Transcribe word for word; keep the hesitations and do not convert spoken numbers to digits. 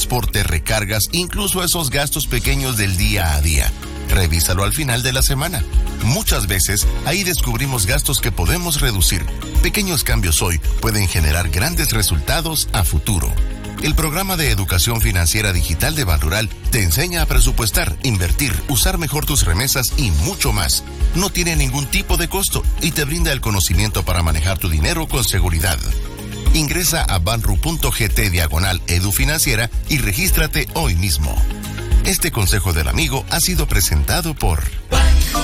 transporte, recargas, incluso esos gastos pequeños del día a día. Revísalo al final de la semana. Muchas veces ahí descubrimos gastos que podemos reducir. Pequeños cambios hoy pueden generar grandes resultados a futuro. El programa de educación financiera digital de Banrural te enseña a presupuestar, invertir, usar mejor tus remesas y mucho más. No tiene ningún tipo de costo y te brinda el conocimiento para manejar tu dinero con seguridad. Ingresa a banru.gt diagonal edufinanciera y regístrate hoy mismo. Este consejo del amigo ha sido presentado por...